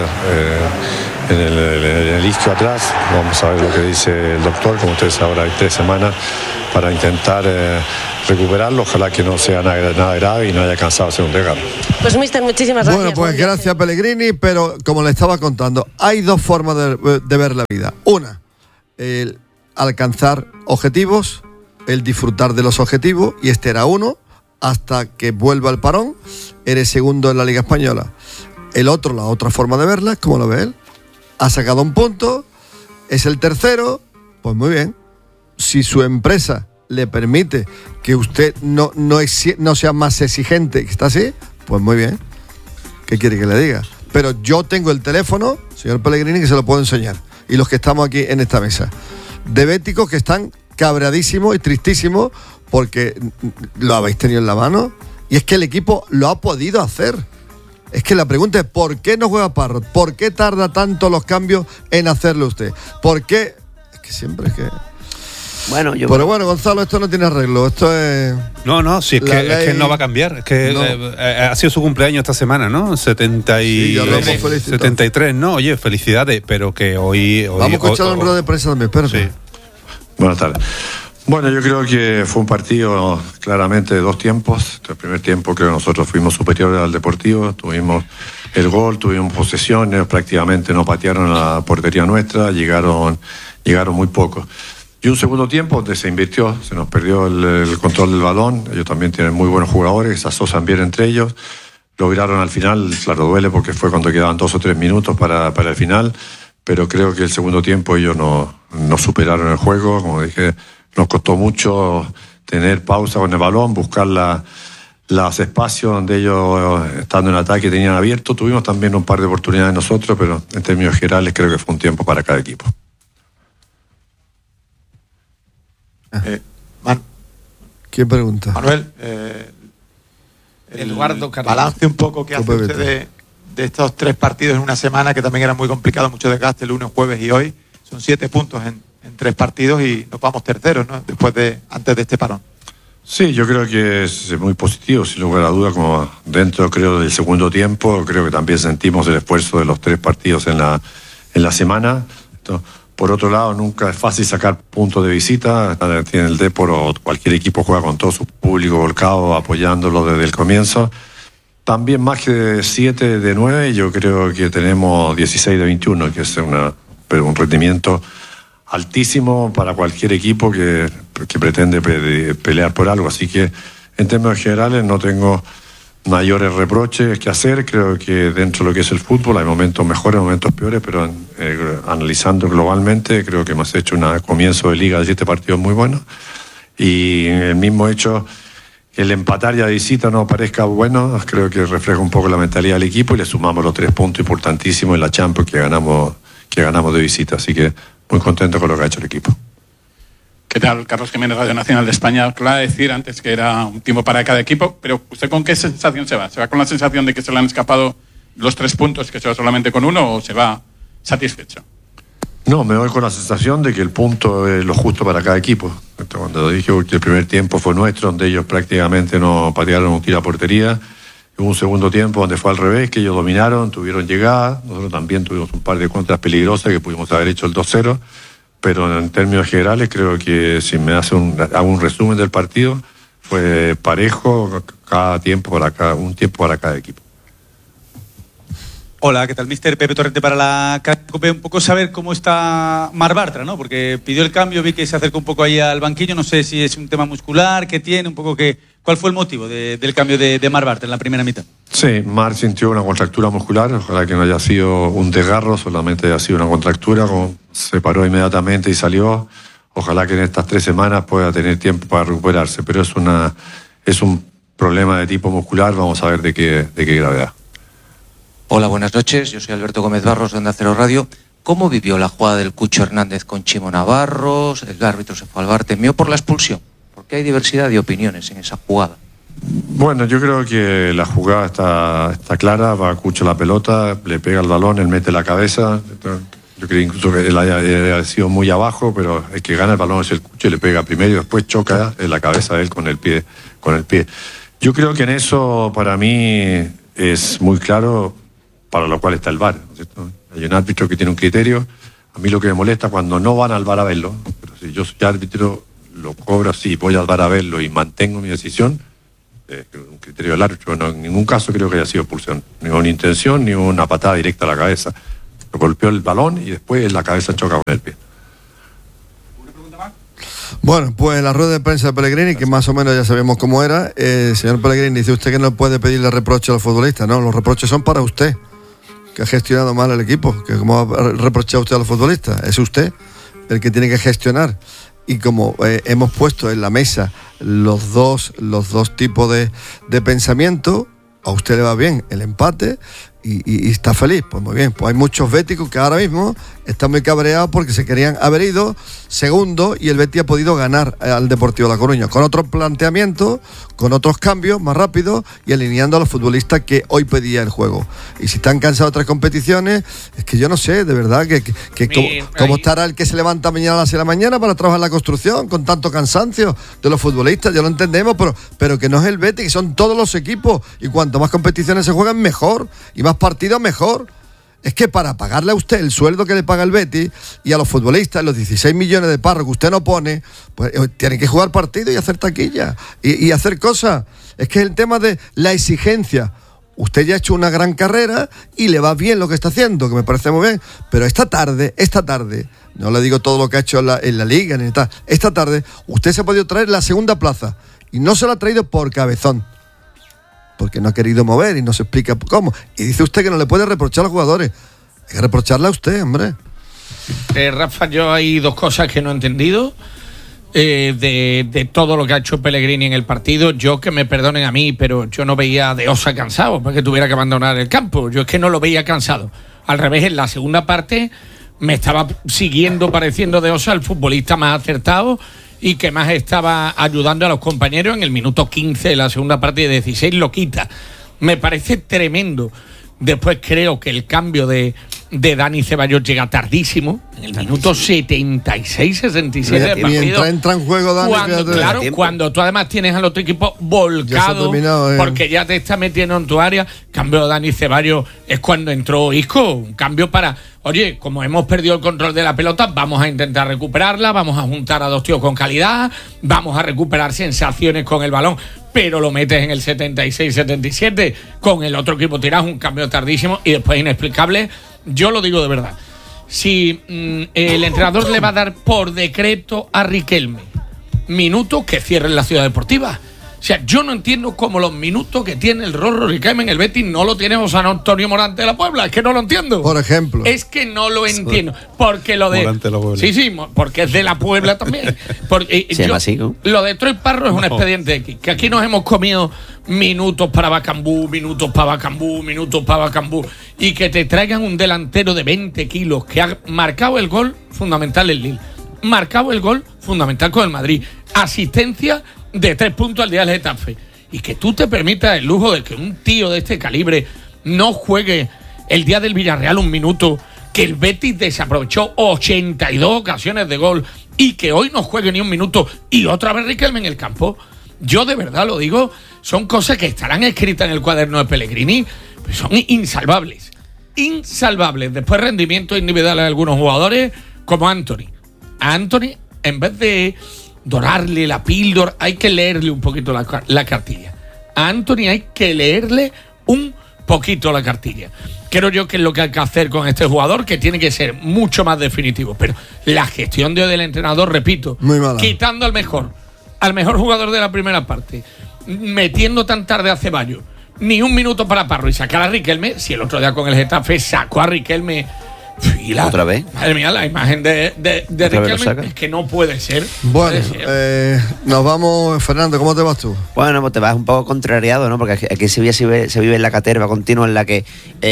en el isquio atrás. Vamos a ver lo que dice el doctor. Como ustedes saben, ahora hay 3 semanas para intentar recuperarlo. Ojalá que no sea nada grave y no haya cansado de ser un desgarro. Pues mister, muchísimas gracias. Bueno, pues gracias Pellegrini, pero como le estaba contando, hay 2 formas de ver la vida. Una, el alcanzar objetivos, el disfrutar de los objetivos, y este era uno, hasta que vuelva el parón, eres segundo en la Liga Española. El otro, la otra forma de verla, es como lo ve él. Ha sacado un punto, es el tercero, pues muy bien. Si su empresa le permite que usted no sea más exigente, que está así, pues muy bien. ¿Qué quiere que le diga? Pero yo tengo el teléfono, señor Pellegrini, que se lo puedo enseñar. Y los que estamos aquí en esta mesa. De béticos que están cabreadísimos y tristísimos porque lo habéis tenido en la mano. Y es que el equipo lo ha podido hacer. Es que la pregunta es, ¿por qué no juega Parrot? ¿Por qué tarda tanto los cambios en hacerlo usted? ¿Por qué? Es que siempre es que... Bueno, pero bueno, Gonzalo, esto no tiene arreglo. Esto es... No, si es que no va a cambiar. Es que ha sido su cumpleaños esta semana, ¿no? 73, ¿no? Oye, felicidades, pero que hoy vamos a escuchar un rueda de prensa también, espérate. Sí. Buenas tardes. Bueno, yo creo que fue un partido claramente de 2 tiempos. El primer tiempo creo que nosotros fuimos superiores al Deportivo, tuvimos el gol, tuvimos posesiones, prácticamente no patearon la portería nuestra, llegaron muy poco. Y un segundo tiempo donde se invirtió, se nos perdió el control del balón. Ellos también tienen muy buenos jugadores, se asosan bien entre ellos. Lograron al final, claro, duele porque fue cuando quedaban 2 o 3 minutos para el final, pero creo que el segundo tiempo ellos no superaron el juego. Como dije, nos costó mucho tener pausa con el balón, buscar los espacios donde ellos, estando en ataque, tenían abierto. Tuvimos también un par de oportunidades nosotros, pero en términos generales creo que fue un tiempo para cada equipo. ¿Quién pregunta? Manuel, Eduardo Carlos. Balance un poco que hace usted de estos 3 partidos en una semana, que también era muy complicado, mucho desgaste, lunes, jueves y hoy. Son 7 puntos en 3 partidos y nos vamos terceros, ¿no? Antes de este parón. Sí, yo creo que es muy positivo, sin lugar a duda, como dentro, creo, del segundo tiempo. Creo que también sentimos el esfuerzo de los 3 partidos en la semana. Entonces, por otro lado, nunca es fácil sacar puntos de visita. Tiene el Depor o cualquier equipo juega con todo su público volcado, apoyándolo desde el comienzo. También más que 7 de 9, yo creo que tenemos 16 de 21, que es un rendimiento altísimo para cualquier equipo que pretende pelear por algo. Así que, en términos generales, no tengo mayores reproches que hacer. Creo que dentro de lo que es el fútbol hay momentos mejores, momentos peores, pero analizando globalmente creo que hemos hecho un comienzo de liga de 7 partidos muy bueno, y el mismo hecho que el empatar ya de visita no parezca bueno, creo que refleja un poco la mentalidad del equipo, y le sumamos los 3 puntos importantísimos en la Champions que ganamos de visita, así que muy contento con lo que ha hecho el equipo. ¿Qué tal? Carlos Jiménez, Radio Nacional de España. Os acaba de decir antes que era un tiempo para cada equipo, pero ¿usted con qué sensación se va? ¿Se va con la sensación de que se le han escapado los 3 puntos, que se va solamente con 1, o se va satisfecho? No, me voy con la sensación de que el punto es lo justo para cada equipo. Cuando dije que el primer tiempo fue nuestro, donde ellos prácticamente no patearon un tiro a portería. Hubo un segundo tiempo donde fue al revés, que ellos dominaron, tuvieron llegada. Nosotros también tuvimos un par de contras peligrosas que pudimos haber hecho el 2-0. pero en términos generales creo que si me hace hago un resumen del partido, fue parejo un tiempo para cada equipo. Hola, ¿qué tal, mister? Pepe Torrente para la COPE. Un poco saber cómo está Marc Bartra, ¿no? Porque pidió el cambio, vi que se acercó un poco ahí al banquillo, no sé si es un tema muscular, qué tiene, un poco ¿cuál fue el motivo del cambio de Marc Bartra en la primera mitad? Sí, Marc sintió una contractura muscular, ojalá que no haya sido un desgarro, solamente haya sido una contractura, se paró inmediatamente y salió. Ojalá que en estas 3 semanas pueda tener tiempo para recuperarse, pero es un problema de tipo muscular, vamos a ver de qué gravedad. Hola, buenas noches. Yo soy Alberto Gómez Barros de Onda Cero Radio. ¿Cómo vivió la jugada del Cucho Hernández con Chimo Navarro? El árbitro se fue al VAR, temió por la expulsión. Porque hay diversidad de opiniones en esa jugada. Bueno, yo creo que la jugada está clara, va Cucho la pelota, le pega el balón, él mete la cabeza. Yo creo incluso que él haya sido muy abajo, pero el que gana el balón es el Cucho y le pega primero y después choca en la cabeza de él con el pie. Yo creo que en eso, para mí, es muy claro, para lo cual está el VAR, ¿no es cierto? Hay un árbitro que tiene un criterio. A mí lo que me molesta cuando no van al VAR a verlo, pero si yo soy árbitro, lo cobro así, voy al VAR a verlo y mantengo mi decisión, un criterio del árbitro, no, en ningún caso creo que haya sido expulsión, ni una intención, ni una patada directa a la cabeza. Lo golpeó el balón y después la cabeza choca con el pie. Bueno, pues la rueda de prensa de Pellegrini, que más o menos ya sabemos cómo era. Señor Pellegrini, dice usted que no puede pedirle reproche a los futbolistas. No, los reproches son para usted, que ha gestionado mal el equipo. Que como ha reprochado usted a los futbolistas, es usted el que tiene que gestionar. Y como hemos puesto en la mesa los dos tipos de pensamiento, a usted le va bien el empate y está feliz. Pues muy bien, pues hay muchos béticos que ahora mismo están muy cabreados porque se querían haber ido segundo y el Betis ha podido ganar al Deportivo La Coruña con otros planteamientos, con otros cambios más rápidos y alineando a los futbolistas que hoy pedía el juego. Y si están cansados de otras competiciones, es que yo no sé, de verdad, cómo estará el que se levanta mañana a las 6 de la mañana para trabajar en la construcción con tanto cansancio de los futbolistas. Ya lo entendemos, pero que no es el Betis, que son todos los equipos y cuanto más competiciones se juegan, mejor, y más partidos, mejor. Es que para pagarle a usted el sueldo que le paga el Betis y a los futbolistas, los 16 millones de parros que usted no pone, pues tienen que jugar partidos y hacer taquilla y hacer cosas. Es que es el tema de la exigencia. Usted ya ha hecho una gran carrera y le va bien lo que está haciendo, que me parece muy bien, pero esta tarde, no le digo todo lo que ha hecho en la liga, ni tal, esta tarde usted se ha podido traer la segunda plaza y no se la ha traído por cabezón, porque no ha querido mover y no se explica cómo. Y dice usted que no le puede reprochar a los jugadores. Hay que reprocharle a usted, hombre. Rafa, yo hay 2 cosas que no he entendido de todo lo que ha hecho Pellegrini en el partido. Yo, que me perdonen a mí, pero yo no veía a De Osa cansado para que tuviera que abandonar el campo. Yo es que no lo veía cansado. Al revés, en la segunda parte me estaba siguiendo pareciendo De Osa el futbolista más acertado y que más estaba ayudando a los compañeros. En el minuto 15 de la segunda parte de 16 lo quita. Me parece tremendo. Después creo que el cambio de Dani Ceballos llega tardísimo, en el minuto 76-67 del partido. Entra en juego Dani. Cuando tú además tienes al otro equipo volcado, porque ya te está metiendo en tu área. Cambio de Dani Ceballos es cuando entró Isco, un cambio para... Oye, como hemos perdido el control de la pelota, vamos a intentar recuperarla, vamos a juntar a 2 tíos con calidad, vamos a recuperar sensaciones con el balón, pero lo metes en el 76-77, con el otro equipo tiras un cambio tardísimo y después inexplicable. Yo lo digo de verdad. Si el entrenador le va a dar por decreto a Riquelme minutos, que cierren la Ciudad Deportiva. O sea, yo no entiendo cómo los minutos que tiene el Rorro Riquelme en el Betis no lo tiene José Antonio Morante de la Puebla. Es que no lo entiendo. Por ejemplo. Es que no lo entiendo. Porque lo de... Morante de la Puebla. Sí, porque es de la Puebla también. Porque, se llama así, ¿no? Lo de Troy Parro es un expediente X. Que aquí nos hemos comido minutos para Bacambú, minutos para Bacambú. Y que te traigan un delantero de 20 kilos que ha marcado el gol fundamental el Lille. Marcado el gol fundamental con el Madrid. Asistencia de 3 puntos al día del Getafe. Y que tú te permitas el lujo de que un tío de este calibre no juegue el día del Villarreal un minuto, que el Betis desaprovechó 82 ocasiones de gol y que hoy no juegue ni un minuto y otra vez Riquelme en el campo. Yo de verdad lo digo, son cosas que estarán escritas en el cuaderno de Pellegrini, pero son insalvables. Después rendimientos individuales de algunos jugadores como Anthony. a Anthony, en vez de dorarle la píldora, hay que leerle un poquito la cartilla. A Anthony hay que leerle un poquito la cartilla. Creo yo que es lo que hay que hacer con este jugador, que tiene que ser mucho más definitivo. Pero la gestión de hoy del entrenador, repito, quitando al mejor jugador de la primera parte, metiendo tan tarde a Ceballos, ni un minuto para Parro y sacar a Riquelme. Si el otro día con el Getafe sacó a Riquelme y otra vez, madre mía, la imagen de Riquelme es que no puede ser. Bueno, nos vamos. Fernando, ¿cómo te vas tú? Bueno, pues te vas un poco contrariado, ¿no? Porque aquí se vive en la caterva continua en la que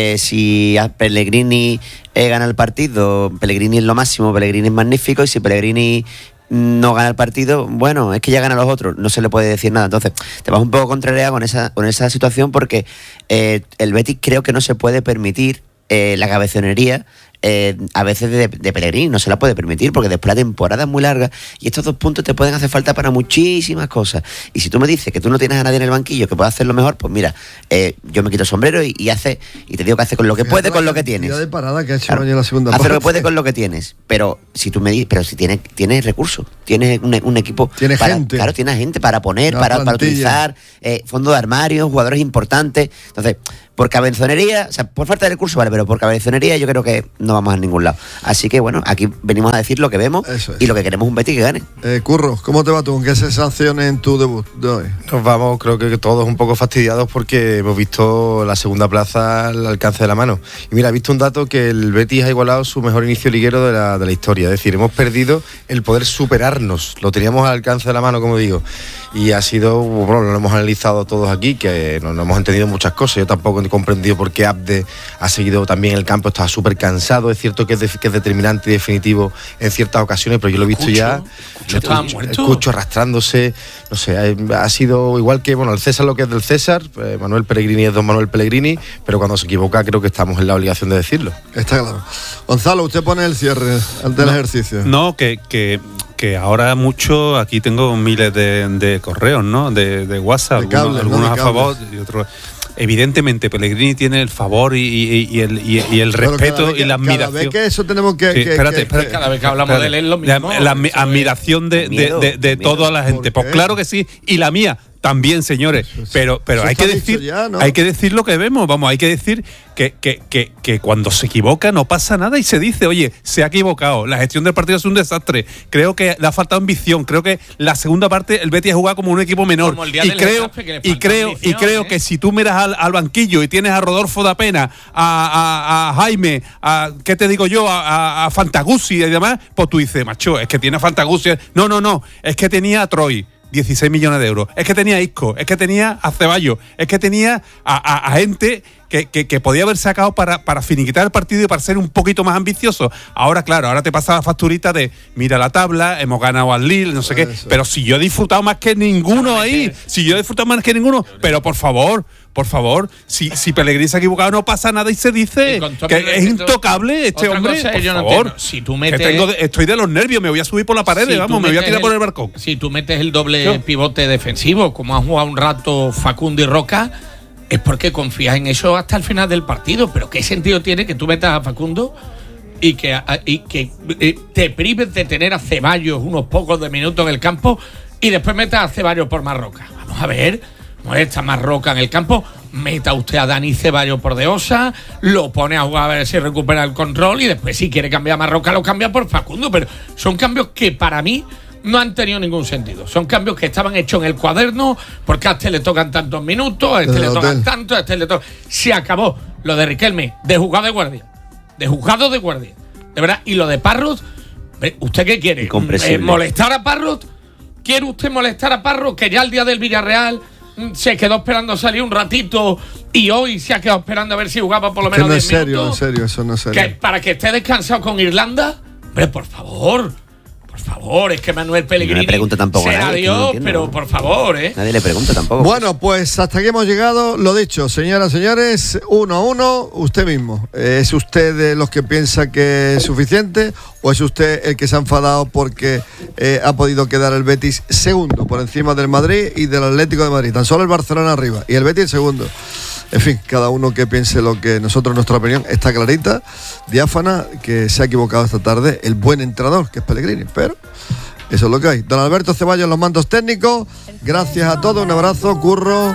si a Pellegrini gana el partido, Pellegrini es lo máximo, Pellegrini es magnífico, y si Pellegrini no gana el partido, bueno, es que ya gana los otros, no se le puede decir nada. Entonces te vas un poco contrariado con esa situación, porque el Betis creo que no se puede permitir la cabezonería a veces de Pellegrini, no se la puede permitir, porque después la temporada es muy larga y estos 2 puntos te pueden hacer falta para muchísimas cosas. Y si tú me dices que tú no tienes a nadie en el banquillo que pueda hacerlo mejor, pues mira, yo me quito el sombrero y te digo que hace con lo que puede, con lo que tienes. De parada que ha hecho en la segunda hace lo que puede con lo que tienes, pero si tú me dices, pero si tienes recursos, tienes un equipo, tienes gente, claro, tienes gente para poner, para utilizar, fondo de armario, jugadores importantes. Entonces, por cabezonería, o sea, por falta de recursos, vale, pero por cabezonería yo creo que no vamos a ningún lado. Así que bueno, aquí venimos a decir lo que vemos y lo que queremos es un Betis que gane. Curro, ¿cómo te va tú? ¿Qué sensaciones en tu debut de hoy? Nos vamos, creo que todos un poco fastidiados, porque hemos visto la segunda plaza al alcance de la mano. Y mira, he visto un dato, que el Betis ha igualado su mejor inicio liguero de la historia. Es decir, hemos perdido el poder superarnos. Lo teníamos al alcance de la mano, como digo. Y ha sido, bueno, lo hemos analizado todos aquí, que no hemos entendido muchas cosas. Yo tampoco he comprendido por qué Abde ha seguido también en el campo, estaba súper cansado. Es cierto que es determinante y definitivo en ciertas ocasiones, pero yo lo he visto ya. Escucho arrastrándose, no sé, ha sido igual que, bueno, el César lo que es del César, Manuel Pellegrini es don Manuel Pellegrini, pero cuando se equivoca creo que estamos en la obligación de decirlo. Está claro. Gonzalo, usted pone el cierre del ejercicio. No, que ahora mucho, aquí tengo miles de correos, ¿no? De WhatsApp, algunos a favor y otros. Evidentemente Pellegrini tiene el favor y el respeto y la admiración. Cada vez que eso tenemos que... Sí, espérate. Cada vez que hablamos de él es lo mismo. La admiración de toda la gente. Pues claro que sí, y la mía también, señores, pero hay que decir ya, ¿no? Hay que decir lo que vemos, vamos, hay que decir que cuando se equivoca no pasa nada y se dice, oye, se ha equivocado, la gestión del partido es un desastre, creo que le ha faltado ambición, creo que la segunda parte el Betis ha jugado como un equipo menor, y creo que si tú miras al banquillo y tienes a Rodolfo da Pena, a Jaime, ¿qué te digo yo? A Fantaguzzi y demás, pues tú dices, macho, es que tiene a Fantaguzzi, no, es que tenía a Troy, 16 millones de euros. Es que tenía a Isco, es que tenía a Ceballos, es que tenía a gente que podía haber sacado para finiquitar el partido y para ser un poquito más ambicioso. Ahora, claro, ahora te pasa la facturita de mira la tabla, hemos ganado al Lille, no sé qué. Pero si yo he disfrutado más que ninguno ahí, pero por favor, si Pellegrini se ha equivocado no pasa nada y se dice que es intocable este hombre. Por favor, si tú metes, estoy de los nervios, me voy a subir por la pared, me voy a tirar por el barco. Si tú metes el doble pivote defensivo, como han jugado un rato Facundo y Roca, es porque confías en eso hasta el final del partido. Pero ¿qué sentido tiene que tú metas a Facundo y que te prives de tener a Ceballos unos pocos de minutos en el campo y después metas a Ceballos por Marroca? Vamos a ver, no está Marroca en el campo, meta usted a Dani Ceballos por Deosa, lo pone a jugar a ver si recupera el control y después si quiere cambiar a Marroca lo cambia por Facundo. Pero son cambios que para mí no han tenido ningún sentido. Son cambios que estaban hechos en el cuaderno, porque a este le tocan tantos minutos, a este le tocan tanto, a este le tocan... Se acabó lo de Riquelme, de juzgado de guardia. De verdad. Y lo de Parrot, ¿usted qué quiere? ¿Molestar a Parrot? ¿Quiere usted molestar a Parrot, que ya el día del Villarreal se quedó esperando salir un ratito y hoy se ha quedado esperando a ver si jugaba por lo menos 10 minutos? En serio, eso no es serio. ¿Para que esté descansado con Irlanda? Hombre, por favor, es que Manuel Pellegrini no le pregunta tampoco será Dios, pero por favor, Nadie le pregunta tampoco. Bueno, pues hasta aquí hemos llegado. Lo dicho, señoras, señores, 1-1, usted mismo. ¿Es usted de los que piensa que es suficiente o es usted el que se ha enfadado porque ha podido quedar el Betis segundo por encima del Madrid y del Atlético de Madrid? Tan solo el Barcelona arriba y el Betis segundo. En fin, cada uno que piense lo que nosotros, nuestra opinión está clarita, diáfana, que se ha equivocado esta tarde el buen entrenador, que es Pellegrini, pero eso es lo que hay. Don Alberto Ceballos en los mandos técnicos, gracias a todos, un abrazo, Curro,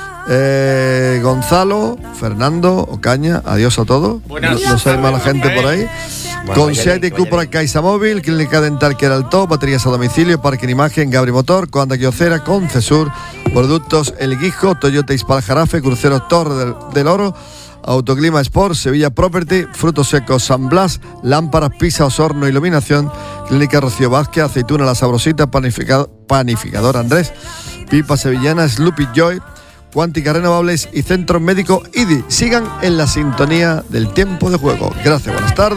Gonzalo, Fernando, Ocaña, adiós a todos. No sé, hay mala gente por ahí. Con Seat Cupra Caixa Móvil, Clínica Dental Queraltó, baterías a domicilio, Parking Imagen, Gabri Motor, Coanda Quiocera, Concesur, Productos El Guijo, Toyota Ispal Jarafe, Cruceros Torre del Oro, Autoclima Sport, Sevilla Property, Frutos Secos San Blas, Lámparas, Pisa, Osorno, Iluminación, Clínica Rocío Vázquez, Aceituna La Sabrosita, Panificador Andrés, Pipa Sevillana, Sloopy Joy, Cuántica Renovables y Centro Médico IDI. Sigan en la sintonía del tiempo de juego. Gracias, buenas tardes.